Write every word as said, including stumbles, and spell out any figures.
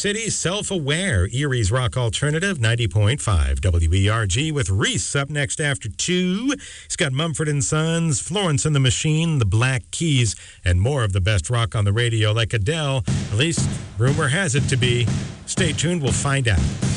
City, Self-Aware, Erie's Rock Alternative, ninety point five W E R G, with Reese up next after two. He's got Mumford and Sons, Florence and the Machine, the Black Keys, and more of the best rock on the radio like Adele. At least rumor has it to be. Stay tuned, we'll find out.